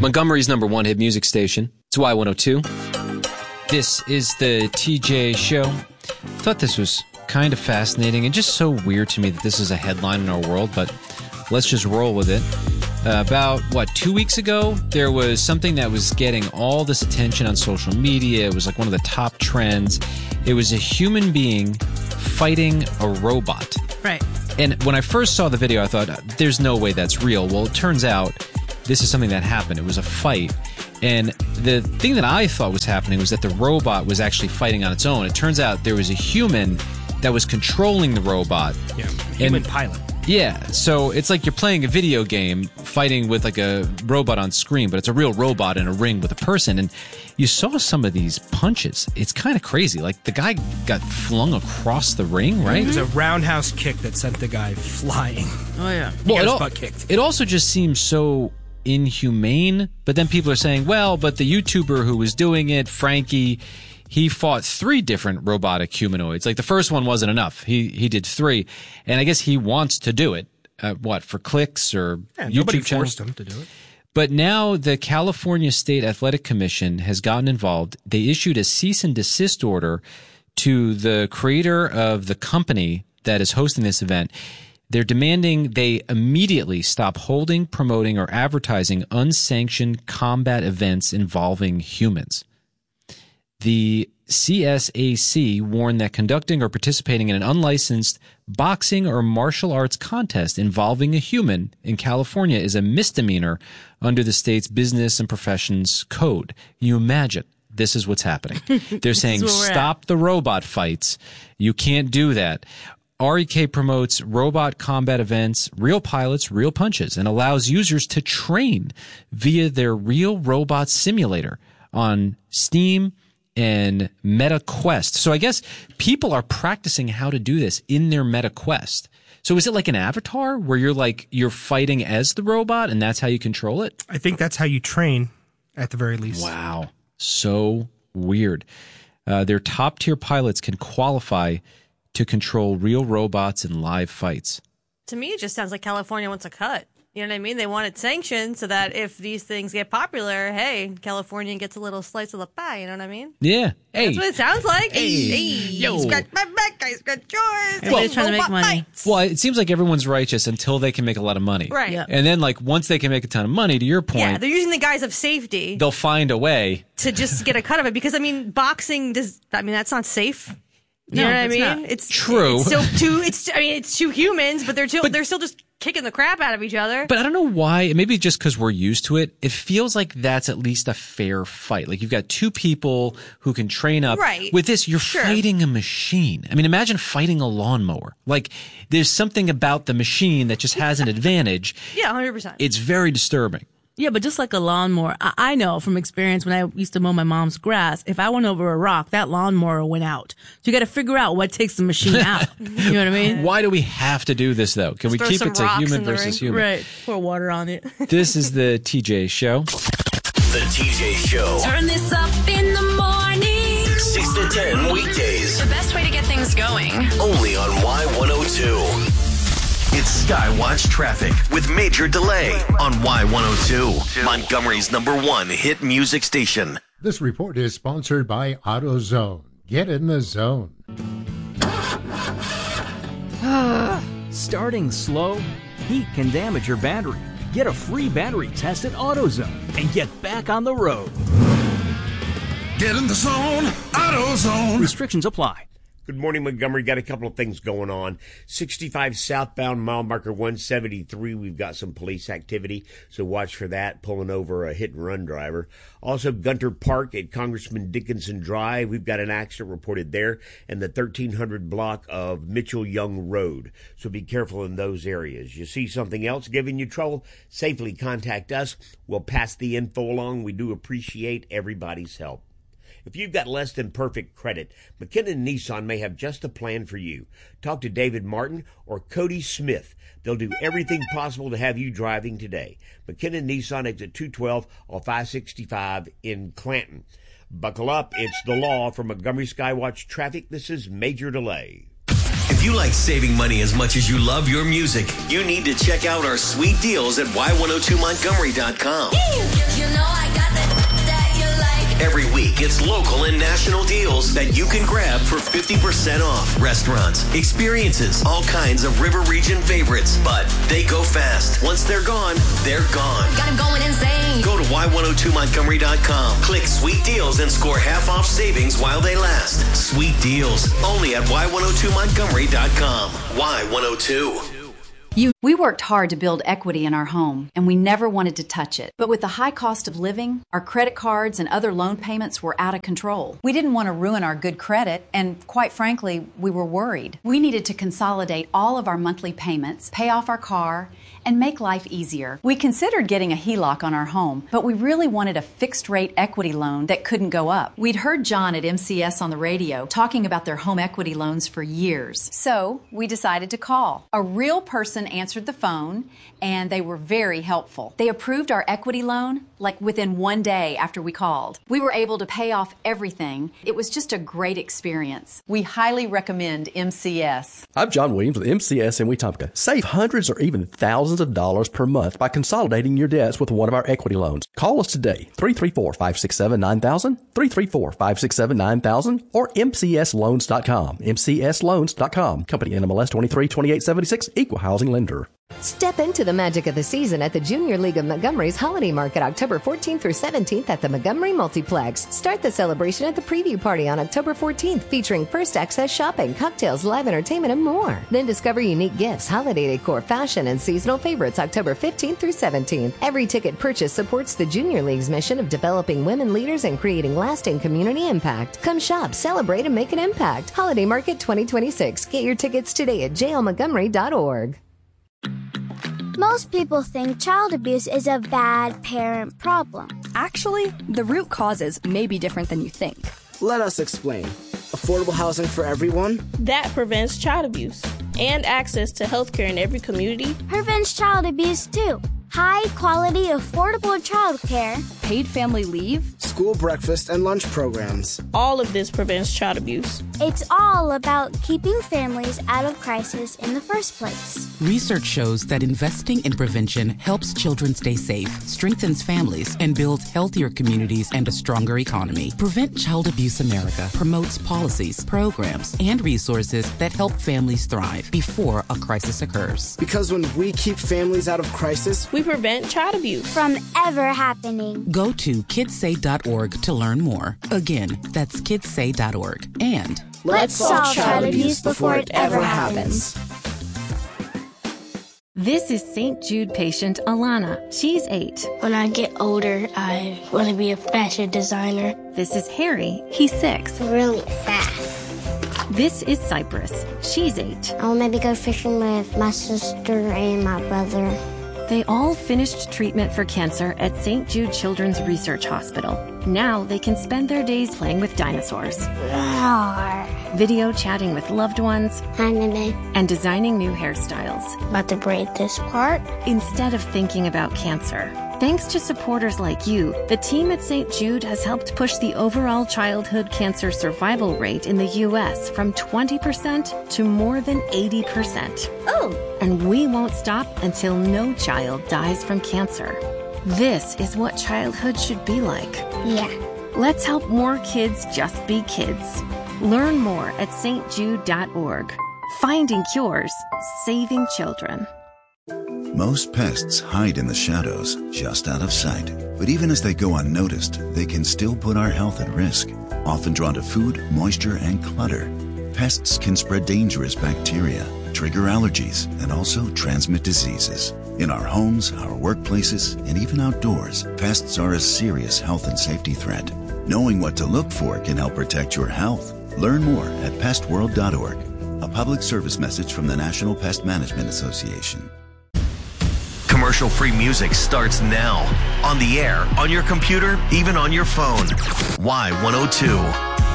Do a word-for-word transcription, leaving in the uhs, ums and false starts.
Montgomery's number one hit music station. It's Y one oh two. This is the T J Show. I thought this was kind of fascinating and just so weird to me that this is a headline in our world, but let's just roll with it. Uh, about, what, two weeks ago, there was something that was getting all this attention on social media. It was like one of the top trends. It was a human being fighting a robot. Right. And when I first saw the video, I thought, there's no way that's real. Well, it turns out this is something that happened. It was a fight. And the thing that I thought was happening was that the robot was actually fighting on its own. It turns out there was a human that was controlling the robot. Yeah, human and, pilot. Yeah, so it's like you're playing a video game, fighting with like a robot on screen, but it's a real robot in a ring with a person. And you saw some of these punches. It's kind of crazy. Like the guy got flung across the ring, right? It was a roundhouse kick that sent the guy flying. Oh, yeah. He well, got it, his al- butt kicked. it also just seems so inhumane, but then people are saying, well, but the YouTuber who was doing it, Frankie, he fought three different robotic humanoids. Like the first one wasn't enough. He he did three, and I guess he wants to do it. Uh, what, for clicks or Yeah, YouTube nobody channels? forced him to do it. But now the California State Athletic Commission has gotten involved. They issued a cease and desist order to the creator of the company that is hosting this event. They're demanding they immediately stop holding, promoting, or advertising unsanctioned combat events involving humans. The C S A C warned that conducting or participating in an unlicensed boxing or martial arts contest involving a human in California is a misdemeanor under the state's Business and Professions Code. You imagine this is what's happening. They're saying stop the robot fights. You can't do that. R E K promotes robot combat events, real pilots, real punches, and allows users to train via their real robot simulator on Steam and Meta Quest. So I guess people are practicing how to do this in their Meta Quest. So is it like an avatar where you're like, you're fighting as the robot and that's how you control it? I think that's how you train, at the very least. Wow. So weird. Uh, their top tier pilots can qualify to control real robots in live fights. To me, it just sounds like California wants a cut. You know what I mean? They want it sanctioned so that if these things get popular, hey, California gets a little slice of the pie. You know what I mean? Yeah. Hey. That's what it sounds like. Hey. Hey, Yo. scratch my back, I scratch yours. Everybody's trying to make Robot money. fights. Well, it seems like everyone's righteous until they can make a lot of money. Right. Yeah. And then, like, once they can make a ton of money, to your point, Yeah, they're using the guise of safety they'll find a way. to just get a cut of it. Because, I mean, boxing does, I mean, that's not safe. You No, know what I it's mean? not. It's True. It's still two. It's I mean, it's two humans, but they're still they're still just kicking the crap out of each other. But I don't know why. Maybe just because we're used to it. It feels like that's at least a fair fight. Like you've got two people who can train up. Right. With this, you're Sure. fighting a machine. I mean, imagine fighting a lawnmower. Like there's something about the machine that just has an advantage. Yeah, one hundred percent. It's very disturbing. Yeah, but just like a lawnmower, I, I know from experience when I used to mow my mom's grass, if I went over a rock, that lawnmower went out. So you got to figure out what takes the machine out. You know what I mean? Why do we have to do this, though? Can we Throw keep some it to rocks human in the versus ring. human? Right. Pour water on it. This is the T J Show. The T J Show. Turn this up in the morning. six to ten weekdays. The best way to get things going. Only on Y one oh two. It's Skywatch Traffic with Major Delay on Y one oh two. Montgomery's number one hit music station. This report is sponsored by AutoZone. Get in the zone. Starting slow? Heat can damage your battery. Get a free battery test at AutoZone and get back on the road. Get in the zone, AutoZone. Restrictions apply. Good morning, Montgomery. Got a couple of things going on. sixty-five southbound, mile marker one seventy-three. We've got some police activity, so watch for that, pulling over a hit-and-run driver. Also, Gunter Park at Congressman Dickinson Drive. We've got an accident reported there, and the thirteen hundred block of Mitchell Young Road. So be careful in those areas. You see something else giving you trouble, safely contact us. We'll pass the info along. We do appreciate everybody's help. If you've got less than perfect credit, McKinnon Nissan may have just a plan for you. Talk to David Martin or Cody Smith. They'll do everything possible to have you driving today. McKinnon Nissan, exit two twelve off I sixty-five in Clanton. Buckle up. It's the law. For Montgomery Skywatch Traffic, this is Major Delay. If you like saving money as much as you love your music, you need to check out our sweet deals at Y one oh two Montgomery dot com. You know I got that that you like. Every week, it's local and national deals that you can grab for fifty percent off. Restaurants, experiences, all kinds of River Region favorites. But they go fast. Once they're gone, they're gone. Got him going insane. Go to Y one oh two Montgomery dot com. Click Sweet Deals and score half off savings while they last. Sweet Deals, only at Y one oh two Montgomery dot com. Y one oh two. You, we worked hard to build equity in our home, and we never wanted to touch it. But with the high cost of living, our credit cards and other loan payments were out of control. We didn't want to ruin our good credit, and quite frankly, we were worried. We needed to consolidate all of our monthly payments, pay off our car, and make life easier. We considered getting a H E L O C on our home, but we really wanted a fixed-rate equity loan that couldn't go up. We'd heard John at M C S on the radio talking about their home equity loans for years. So we decided to call. A real person answered the phone, and they were very helpful. They approved our equity loan like within one day after we called. We were able to pay off everything. It was just a great experience. We highly recommend M C S. I'm John Williams with M C S in Wetumpka. Save hundreds or even thousands of dollars per month by consolidating your debts with one of our equity loans. Call us today, three three four, five six seven, nine thousand, three three four, five six seven, nine thousand, or M C S loans dot com, M C S loans dot com. Company N M L S twenty-three twenty-eight seventy-six, Equal Housing Lender. Step into the magic of the season at the Junior League of Montgomery's Holiday Market October fourteenth through seventeenth at the Montgomery Multiplex. Start the celebration at the preview party on October fourteenth, featuring first access shopping, cocktails, live entertainment, and more. Then discover unique gifts, holiday decor, fashion, and seasonal favorites October fifteenth through seventeenth. Every ticket purchase supports the Junior League's mission of developing women leaders and creating lasting community impact. Come shop, celebrate, and make an impact. Holiday Market twenty twenty-six. Get your tickets today at j l montgomery dot org. Most people think child abuse is a bad parent problem. Actually, the root causes may be different than you think. Let us explain. Affordable housing for everyone? That prevents child abuse. And access to health care in every community. Prevents child abuse, too. High quality, affordable child care. Paid family leave. School breakfast and lunch programs. All of this prevents child abuse. It's all about keeping families out of crisis in the first place. Research shows that investing in prevention helps children stay safe, strengthens families, and builds healthier communities and a stronger economy. Prevent Child Abuse America promotes policies, programs, and resources that help families thrive before a crisis occurs. Because when we keep families out of crisis, we prevent child abuse from ever happening. Go to kids say dot org to learn more. Again, that's kids say dot org. And let's solve child abuse before it ever happens. This is Saint Jude patient Alana. She's eight. When I get older, I want to be a fashion designer. This is Harry. He's six. Really fast. This is Cypress. She's eight. I'll maybe go fishing with my sister and my brother. They all finished treatment for cancer at Saint Jude Children's Research Hospital. Now they can spend their days playing with dinosaurs, Roar. video chatting with loved ones, Hi, Mimi. and designing new hairstyles. About to braid this part. Instead of thinking about cancer. Thanks to supporters like you, the team at Saint Jude has helped push the overall childhood cancer survival rate in the U S from twenty percent to more than eighty percent. Oh! And we won't stop until no child dies from cancer. This is what childhood should be like. Yeah. Let's help more kids just be kids. Learn more at S T jude dot org. Finding cures, saving children. Most pests hide in the shadows, just out of sight. But even as they go unnoticed, they can still put our health at risk. Often drawn to food, moisture, and clutter, pests can spread dangerous bacteria, trigger allergies, and also transmit diseases. In our homes, our workplaces, and even outdoors, pests are a serious health and safety threat. Knowing what to look for can help protect your health. Learn more at pest world dot org. A public service message from the National Pest Management Association. Commercial-free music starts now. On the air, on your computer, even on your phone. Y one oh two.